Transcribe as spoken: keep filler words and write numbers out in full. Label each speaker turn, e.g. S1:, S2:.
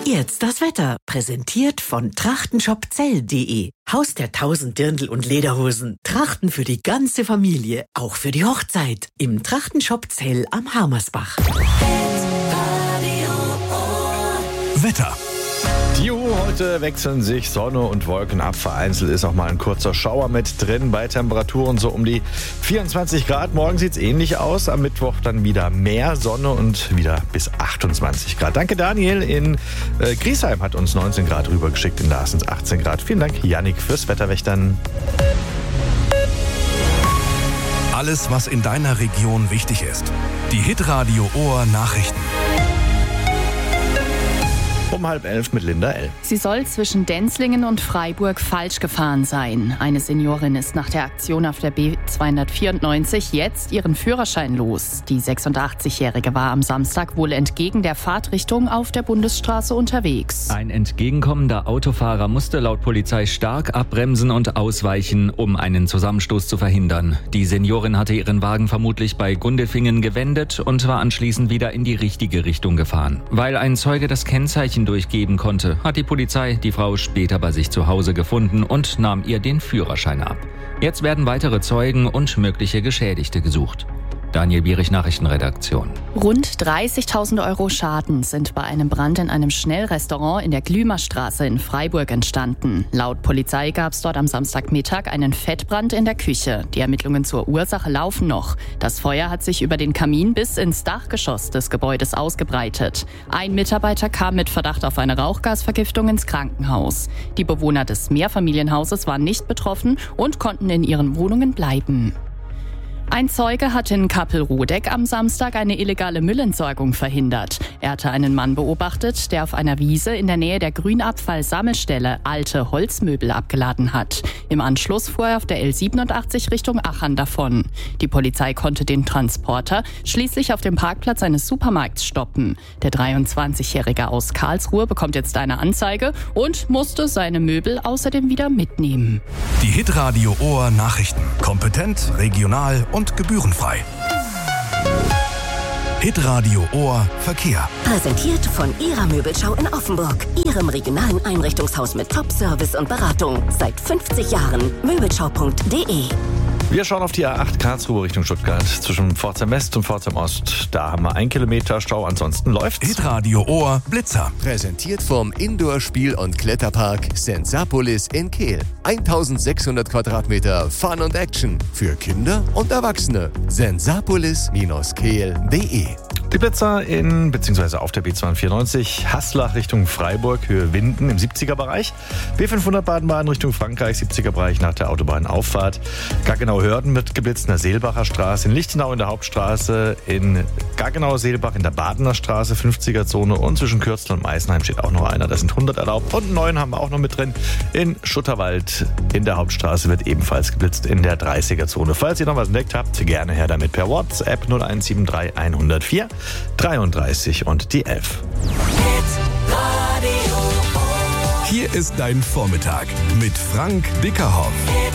S1: Jetzt das Wetter, präsentiert von trachtenshopzell punkt de. Haus der tausend Dirndl und Lederhosen. Trachten für die ganze Familie, auch für die Hochzeit. Im Trachtenshop Zell am Harmersbach.
S2: Wetter.
S3: Juhu, heute wechseln sich Sonne und Wolken ab. Vereinzelt ist auch mal ein kurzer Schauer mit drin. Bei Temperaturen so um die vierundzwanzig Grad. Morgen sieht es ähnlich aus. Am Mittwoch dann wieder mehr Sonne und wieder bis achtundzwanzig Grad. Danke Daniel in äh, Griesheim hat uns neunzehn Grad rübergeschickt. In Larsens achtzehn Grad. Vielen Dank Yannick fürs Wetterwächtern.
S2: Alles, was in deiner Region wichtig ist. Die Hitradio Ohr Nachrichten.
S3: Um halb elf mit Linda L.
S4: Sie soll zwischen Denzlingen und Freiburg falsch gefahren sein. Eine Seniorin ist nach der Aktion auf der B zweihundertvierundneunzig jetzt ihren Führerschein los. Die sechsundachtzigjährige war am Samstag wohl entgegen der Fahrtrichtung auf der Bundesstraße unterwegs.
S5: Ein entgegenkommender Autofahrer musste laut Polizei stark abbremsen und ausweichen, um einen Zusammenstoß zu verhindern. Die Seniorin hatte ihren Wagen vermutlich bei Gundelfingen gewendet und war anschließend wieder in die richtige Richtung gefahren. Weil ein Zeuge das Kennzeichen durchgeben konnte, hat die Polizei die Frau später bei sich zu Hause gefunden und nahm ihr den Führerschein ab. Jetzt werden weitere Zeugen und mögliche Geschädigte gesucht. Daniel Bierich, Nachrichtenredaktion.
S4: Rund dreißigtausend Euro Schaden sind bei einem Brand in einem Schnellrestaurant in der Glümerstraße in Freiburg entstanden. Laut Polizei gab es dort am Samstagmittag einen Fettbrand in der Küche. Die Ermittlungen zur Ursache laufen noch. Das Feuer hat sich über den Kamin bis ins Dachgeschoss des Gebäudes ausgebreitet. Ein Mitarbeiter kam mit Verdacht auf eine Rauchgasvergiftung ins Krankenhaus. Die Bewohner des Mehrfamilienhauses waren nicht betroffen und konnten in ihren Wohnungen bleiben. Ein Zeuge hat in Kappelrodeck am Samstag eine illegale Müllentsorgung verhindert. Er hatte einen Mann beobachtet, der auf einer Wiese in der Nähe der Grünabfallsammelstelle alte Holzmöbel abgeladen hat. Im Anschluss fuhr er auf der L siebenundachtzig Richtung Achern davon. Die Polizei konnte den Transporter schließlich auf dem Parkplatz eines Supermarkts stoppen. Der dreiundzwanzigjährige aus Karlsruhe bekommt jetzt eine Anzeige und musste seine Möbel außerdem wieder mitnehmen.
S2: Die Hitradio Ohr Nachrichten. Kompetent, regional und und gebührenfrei. Hitradio Ohr Verkehr.
S6: Präsentiert von Ihrer Möbelschau in Offenburg. Ihrem regionalen Einrichtungshaus mit Top-Service und Beratung. Seit fünfzig Jahren. Möbelschau punkt de.
S3: Wir schauen auf die A acht Karlsruhe Richtung Stuttgart. Zwischen Pforzheim West und Pforzheim Ost. Da haben wir ein Kilometer Stau, ansonsten läuft's.
S2: Hitradio Ohr Blitzer.
S7: Präsentiert vom Indoor-Spiel- und Kletterpark Sensapolis in Kehl. eintausendsechshundert Quadratmeter Fun und Action. Für Kinder und Erwachsene. sensapolis Bindestrich kehl punkt de.
S3: Die Blitzer in, beziehungsweise auf der B zweihundertvierundneunzig, Haslach Richtung Freiburg, Höhe Winden im siebziger-Bereich. B fünfhundert Baden-Baden Richtung Frankreich, siebziger-Bereich nach der Autobahnauffahrt. Gaggenau-Hörden wird geblitzt in der Seelbacher Straße, in Lichtenau in der Hauptstraße, in Gaggenau-Seelbach in der Badener Straße, fünfziger-Zone und zwischen Kürzel und Meißenheim steht auch noch einer. Das sind hundert erlaubt und neun haben wir auch noch mit drin. In Schutterwald in der Hauptstraße wird ebenfalls geblitzt in der dreißiger-Zone. Falls ihr noch was entdeckt habt, gerne her damit per WhatsApp null eins sieben drei hundertvier dreiunddreißig und die elf.
S2: Hier ist dein Vormittag mit Frank Dickerhoff.